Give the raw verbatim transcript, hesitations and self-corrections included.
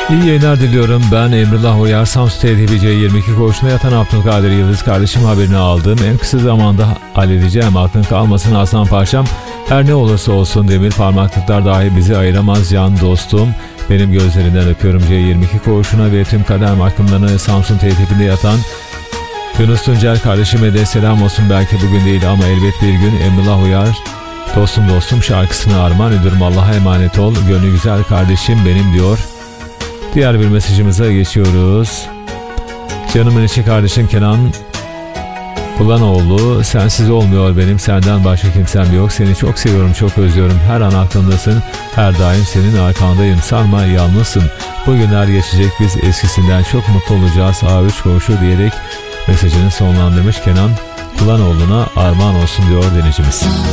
İyi yayınlar diliyorum. Ben Emrullah Uyar. Samsun T D B C yirmi iki koğuşunda yatan Abdülkadir Yıldız kardeşim haberini aldım. En kısa zamanda halledeceğim. Aklın kalmasın Aslan Paşam. Her ne olursa olsun demir parmaklıklar dahi bizi ayıramaz can dostum. Benim gözlerinden öpüyorum C yirmi iki koğuşuna ve tüm kader mahkumlarına Samsun T D B'de yatan Yunus Tuncer kardeşime de selam olsun. Belki bugün değil ama elbet bir gün. Emrullah Uyar. Dostum dostum şarkısını armağan ediyorum. Allah'a emanet ol. Gönlü güzel kardeşim benim diyor. Diğer bir mesajımıza geçiyoruz. Canımın içi kardeşim Kenan Kulanoğlu, sensiz olmuyor benim, senden başka kimsem yok. Seni çok seviyorum, çok özlüyorum. Her an aklımdasın, her daim senin arkandayım. Sanma yalnızsın. Bugünler geçecek, biz eskisinden çok mutlu olacağız. A üç koğuşu diyerek mesajını sonlandırmış Kenan Kulanoğlu'na armağan olsun diyor dinleyicimiz.